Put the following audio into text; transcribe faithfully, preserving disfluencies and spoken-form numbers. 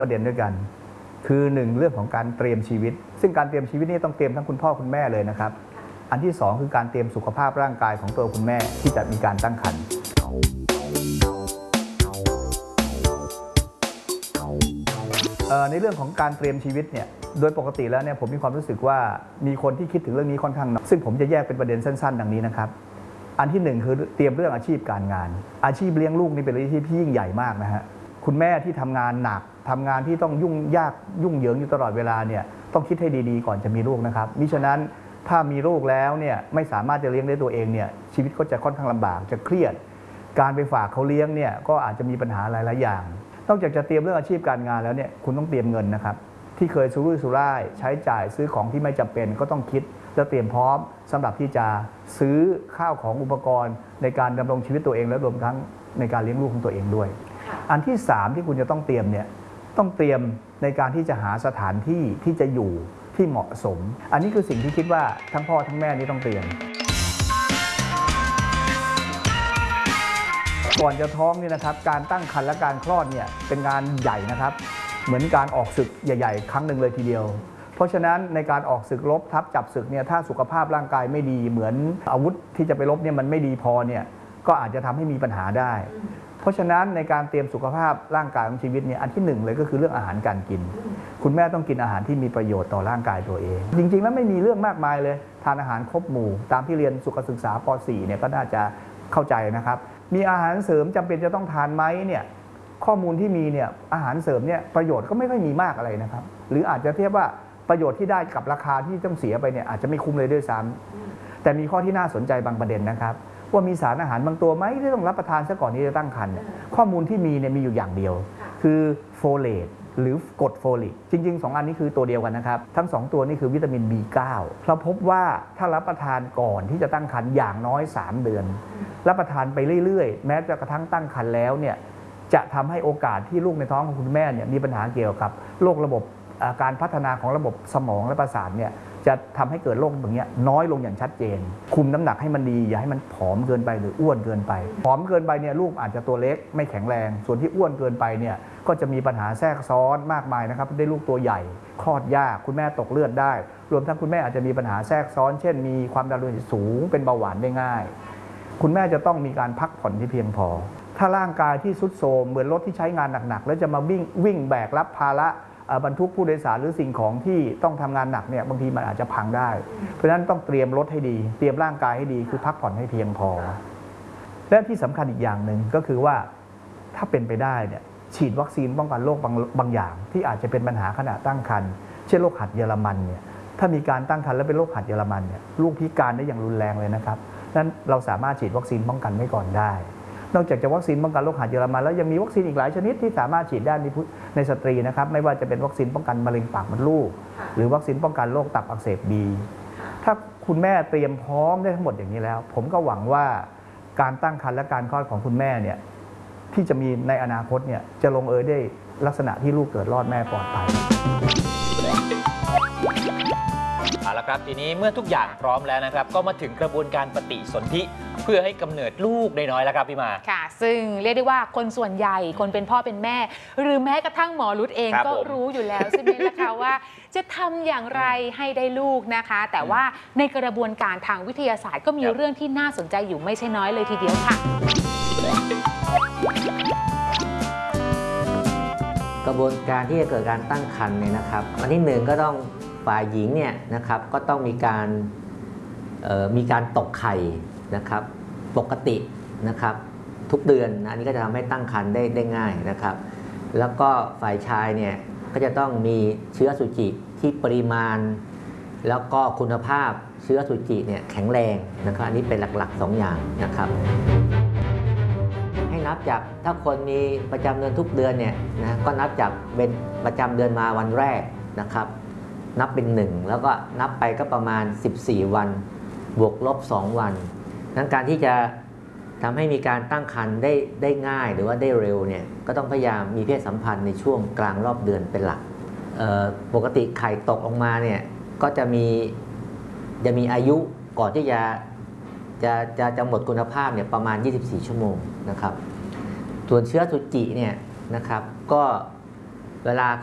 ประเด็นด้วยกันคือหนึ่งเรื่องของการเตรียมชีวิตซึ่งการเตรียมชีวิตนี่ต้องเตรียมทั้งคุณพ่อคุณแม่เลยนะครับอันที่สองคือการเตรียมสุขภาพร่างกายของตัวคุณแม่ที่จะมีการตั้งครรภ์ในเรื่องของการเตรียมชีวิตเนี่ยโดยปกติแล้วเนี่ยผมมีความรู้สึกว่ามีคนที่คิดถึงเรื่องนี้ค่อนข้างน้อยซึ่งผมจะแยกเป็นประเด็นสั้นๆดังนี้นะครับอันที่หนึ่งคือเตรียมเรื่องอาชีพการงานอาชีพเลี้ยงลูกนี่เป็นอาชีพที่ยิ่งใหญ่มากนะฮะคุณแม่ที่ทำงานหนักทำงานที่ต้องยุ่งยากยุ่งเหยิงอยู่ตลอดเวลาเนี่ยต้องคิดให้ดีๆก่อนจะมีลูกนะครับมิฉะนั้นถ้ามีลูกแล้วเนี่ยไม่สามารถจะเลี้ยงได้ตัวเองเนี่ยชีวิตก็จะค่อนข้างลำบากจะเครียดการไปฝากเขาเลี้ยงเนี่ยก็อาจจะมีปัญหาหลายๆอย่างนอกจากจะเตรียมเรื่องอาชีพการงานแล้วเนี่ยคุณต้องเตรียมเงินนะครับที่เคยสุรุ่ยสุร่ายใช้จ่ายซื้อของที่ไม่จำเป็นก็ต้องคิดและเตรียมพร้อมสำหรับที่จะซื้อข้าวของอุปกรณ์ในการดำรงชีวิตตัวเองและรวมทั้งในการเลี้ยงลูกของตัวเองด้วยอันที่สามที่คุณจะต้องเตรียมเนี่ยต้องเตรียมในการที่จะหาสถานที่ที่จะอยู่ที่เหมาะสมอันนี้คือสิ่งที่คิดว่าทั้งพ่อทั้งแม่นี่ต้องเตรียมก่อนจะท้องนี่นะครับการตั้งครรภ์และการคลอดเนี่ยเป็นงานใหญ่นะครับเหมือนการออกศึกใหญ่ๆครั้งหนึ่งเลยทีเดียวเพราะฉะนั้นในการออกศึกรบทับจับศึกเนี่ยถ้าสุขภาพร่างกายไม่ดีเหมือนอาวุธที่จะไปรบเนี่ยมันไม่ดีพอเนี่ยก็อาจจะทำให้มีปัญหาได้เพราะฉะนั้นในการเตรียมสุขภาพร่างกายของชีวิตเนี่ยอันที่หนึ่งเลยก็คือเรื่องอาหารการกินคุณแม่ต้องกินอาหารที่มีประโยชน์ต่อร่างกายตัวเองจริงๆแล้วไม่มีเรื่องมากมายเลยทานอาหารครบหมู่ตามที่เรียนสุขศึกษาป .สี่ เนี่ยก็น่าจะเข้าใจนะครับมีอาหารเสริมจำเป็นจะต้องทานไหมเนี่ยข้อมูลที่มีเนี่ยอาหารเสริมเนี่ยประโยชน์ก็ไม่ค่อยมีมากอะไรนะครับหรืออาจจะเทียบว่าประโยชน์ที่ได้กับราคาที่ต้องเสียไปเนี่ยอาจจะไม่คุ้มเลยด้วยซ้ำแต่มีข้อที่น่าสนใจบางประเด็นนะครับว่ามีสารอาหารบางตัวไหมที่ต้องรับประทานซะก่อนที่จะตั้งครรภ์ข้อมูลที่มีเนี่ยมีอยู่อย่างเดียวคือโฟเลตหรือกรดโฟลิกจริงๆสองอันนี้คือตัวเดียวกันนะครับทั้งสองตัวนี้คือวิตามิน บี เก้า เราพบว่าถ้ารับประทานก่อนที่จะตั้งครรภ์อย่างน้อยสามเดือนรับประทานไปเรื่อยๆแม้จะกระทั่งตั้งครรภ์แล้วเนี่ยจะทำให้โอกาสที่ลูกในท้องของคุณแม่เนี่ยมีปัญหาเกี่ยวกับโรคระบบการพัฒนาของระบบสมองและประสาทเนี่ยจะทำให้เกิดโรคแบบนี้น้อยลงอย่างชัดเจนคุมน้ำหนักให้มันดีอย่าให้มันผอมเกินไปหรืออ้วนเกินไปผอมเกินไปเนี่ยลูกอาจจะตัวเล็กไม่แข็งแรงส่วนที่อ้วนเกินไปเนี่ยก็จะมีปัญหาแทรกซ้อนมากมายนะครับได้ลูกตัวใหญ่คลอดยากคุณแม่ตกเลือดได้รวมทั้งคุณแม่อาจจะมีปัญหาแทรกซ้อนเช่นมีความดันโลหิตสูงเป็นเบาหวานได้ง่ายคุณแม่จะต้องมีการพักผ่อนที่เพียงพอถ้าร่างกายที่ทรุดโทรมเหมือนรถที่ใช้งานหนักๆแล้วจะมาวิ่งวิ่งแบกรับภาระบรรทุกผู้โดยสารหรือสิ่งของที่ต้องทำงานหนักเนี่ยบางทีมันอาจจะพังได้เพราะฉะนั้นต้องเตรียมรถให้ดีเตรียมร่างกายให้ดีคือพักผ่อนให้เพียงพอและที่สำคัญอีกอย่างหนึ่งก็คือว่าถ้าเป็นไปได้เนี่ยฉีดวัคซีนป้องกันโรคบางบางอย่างที่อาจจะเป็นปัญหาขณะตั้งครรภ์เช่นโรคหัดเยอรมันเนี่ยถ้ามีการตั้งครรภ์แล้วเป็นโรคหัดเยอรมันเนี่ยลูกพิการได้อย่างรุนแรงเลยนะครับนั้นเราสามารถฉีดวัคซีนป้องกันไว้ก่อนได้นอกจากจะวัคซีนป้องกันโรคหัดเยอรมันแล้วยังมีวัคซีนอีกหลายชนิดที่สามารถฉีดได้ในในสตรีนะครับไม่ว่าจะเป็นวัคซีนป้องกันมะเร็งปากมดลูกหรือวัคซีนป้องกันโรคตับอักเสบบีถ้าคุณแม่เตรียมพร้อมได้ทั้งหมดอย่างนี้แล้วผมก็หวังว่าการตั้งครรภ์และการคลอดของคุณแม่เนี่ยที่จะมีในอนาคตเนี่ยจะลงเอยได้ลักษณะที่ลูกเกิดรอดแม่ปลอดภัยเอาละครับทีนี้เมื่อทุกอย่างพร้อมแล้วนะครับก็มาถึงกระบวนการปฏิสนธิเพื่อให้กำเนิดลูกน้อยๆแล้วครับพี่มาค่ะซึ่งเรียกได้ว่าคนส่วนใหญ่คนเป็นพ่อเป็นแม่หรือแม้กระทั่งหมอรุธเองก็รู้อยู่แล้วใช่ไหมล่ะคะว่าจะทำอย่างไรให้ได้ลูกนะคะแต่ว่าในกระบวนการทางวิทยาศาสตร์ก็มีเรื่องที่น่าสนใจอยู่ไม่ใช่น้อยเลยทีเดียวค่ะกระบวนการที่จะเกิดการตั้งครรภ์เนี่ยนะครับอันที่หนึ่งก็ต้องฝ่ายหญิงเนี่ยนะครับก็ต้องมีการมีการตกไข่นะครับปกตินะครับทุกเดือนอันนี้ก็จะทำให้ตั้งครรภ์ได้ได้ง่ายนะครับแล้วก็ฝ่ายชายเนี่ยก็จะต้องมีเชื้ออสุจิที่ปริมาณแล้วก็คุณภาพเชื้ออสุจิเนี่ยแข็งแรงนะครับอันนี้เป็นหลักๆสองอย่างนะครับให้นับจากถ้าคนมีประจำเดือนทุกเดือนเนี่ยนะก็นับจากเป็นประจำเดือนมาวันแรกนะครับนับเป็นหนึ่งแล้วก็นับไปก็ประมาณสิบสี่วันบวกลบสองวันดังการที่จะทำให้มีการตั้งครรภ์ได้ได้ง่ายหรือว่าได้เร็วเนี่ยก็ต้องพยายามมีเพศสัมพันธ์ในช่วงกลางรอบเดือนเป็นหลักปกติไข่ตกออกมาเนี่ยก็จะมีจะมีอายุก่อนที่จะจะจะจะหมดคุณภาพเนี่ยประมาณยี่สิบสี่ชั่วโมงนะครับส่วนเชื้ออสุจิเนี่ยนะครับก็เวลา